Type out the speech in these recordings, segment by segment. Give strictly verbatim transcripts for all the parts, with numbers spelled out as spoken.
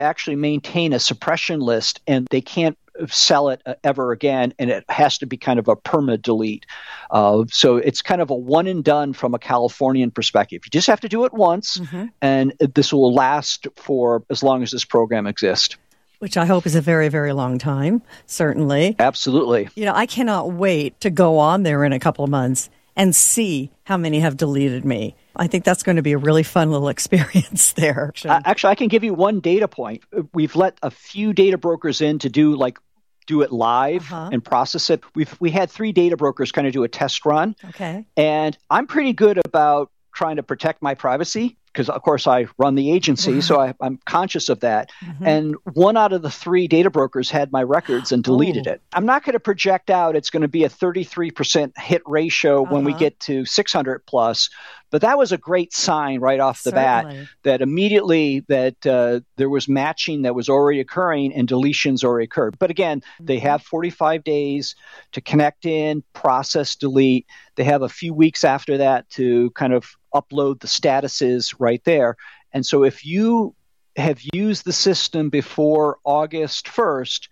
actually maintain a suppression list, and they can't sell it ever again, and it has to be kind of a perma-delete. Uh, so it's kind of a one and done from a Californian perspective. You just have to do it once, mm-hmm. and this will last for as long as this program exists. Which I hope is a very, very long time, certainly. Absolutely. You know, I cannot wait to go on there in a couple of months and see how many have deleted me. I think that's going to be a really fun little experience there. Uh, actually, I can give you one data point. We've let a few data brokers in to do like do it live uh-huh. and process it. We've we had three data brokers kind of do a test run. Okay. And I'm pretty good about trying to protect my privacy because, of course, I run the agency, so I, I'm conscious of that. Mm-hmm. And one out of the three data brokers had my records and deleted oh. it. I'm not going to project out it's going to be a thirty-three percent hit ratio uh-huh. when we get to six hundred plus, but that was a great sign right off the Certainly. bat that immediately that uh, there was matching that was already occurring and deletions already occurred. But again, mm-hmm. they have forty-five days to connect in, process, delete. They have a few weeks after that to kind of upload the statuses right there. And so if you have used the system before August first,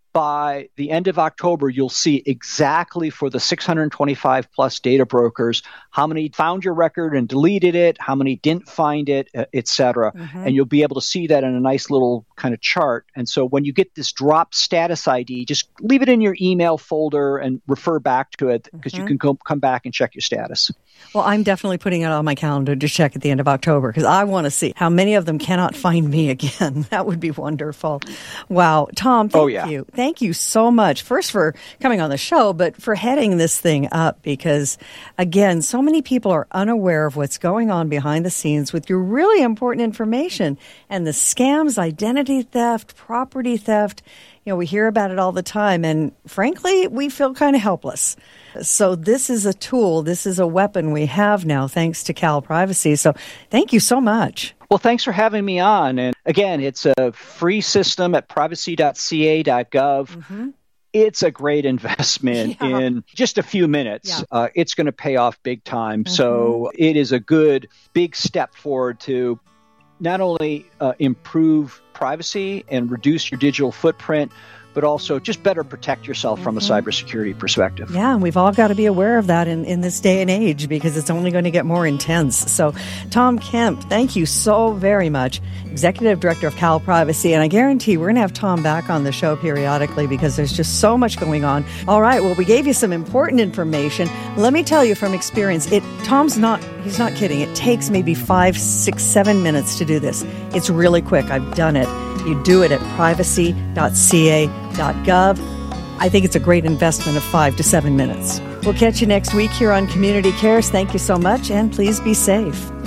by the end of October, you'll see exactly for the six hundred twenty-five plus data brokers, how many found your record and deleted it, how many didn't find it, et cetera. Mm-hmm. And you'll be able to see that in a nice little kind of chart. And so when you get this drop status I D, just leave it in your email folder and refer back to it because mm-hmm. you can go, come back and check your status. Well, I'm definitely putting it on my calendar to check at the end of October because I want to see how many of them cannot find me again. That would be wonderful. Wow. Tom, thank oh, yeah. you. Thank you so much, first for coming on the show, but for heading this thing up because, again, so many people are unaware of what's going on behind the scenes with your really important information and the scams, identity theft, property theft. You know, we hear about it all the time, and frankly, we feel kind of helpless. So this is a tool, this is a weapon we have now, thanks to Cal Privacy. So thank you so much. Well, thanks for having me on. And again, it's a free system at privacy dot c a dot gov. Mm-hmm. It's a great investment yeah. in just a few minutes. Yeah. Uh, it's going to pay off big time. Mm-hmm. So it is a good, big step forward to not only uh, improve privacy and reduce your digital footprint, but also just better protect yourself mm-hmm. from a cybersecurity perspective. Yeah, and we've all got to be aware of that in, in this day and age because it's only going to get more intense. So, Tom Kemp, thank you so very much, Executive Director of Cal Privacy. And I guarantee we're going to have Tom back on the show periodically because there's just so much going on. All right, well, we gave you some important information. Let me tell you from experience, it Tom's not, he's not kidding. It takes maybe five, six, seven minutes to do this. It's really quick. I've done it. You do it at privacy dot c a dot gov. I think it's a great investment of five to seven minutes. We'll catch you next week here on Community Cares. Thank you so much, and please be safe.